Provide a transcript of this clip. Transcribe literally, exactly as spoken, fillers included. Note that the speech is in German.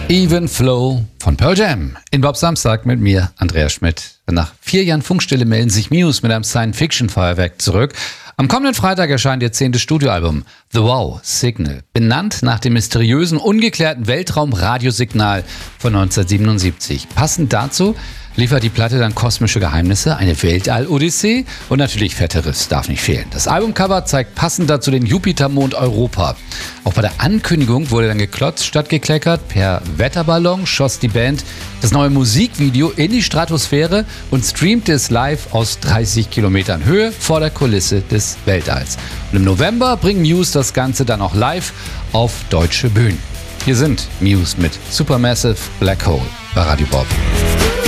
Even Flow von Pearl Jam in Bob Samstag mit mir, Andreas Schmidt. Nach vier Jahren Funkstille melden sich Muse mit einem Science-Fiction-Feuerwerk zurück. Am kommenden Freitag erscheint ihr zehntes Studioalbum The Wow Signal, benannt nach dem mysteriösen, ungeklärten Weltraum-Radiosignal von neunzehnhundertsiebenundsiebzig. Passend dazu liefert die Platte dann kosmische Geheimnisse, eine Weltall-Odyssee und natürlich fette Riffs darf nicht fehlen. Das Albumcover zeigt passend dazu den Jupitermond Europa. Auch bei der Ankündigung wurde dann geklotzt statt gekleckert. Per Wetterballon schoss die Band das neue Musikvideo in die Stratosphäre und streamte es live aus dreißig Kilometern Höhe vor der Kulisse des Weltalls. Und im November bringen Muse das Ganze dann auch live auf deutsche Bühnen. Hier sind Muse mit Supermassive Black Hole bei Radio Bob.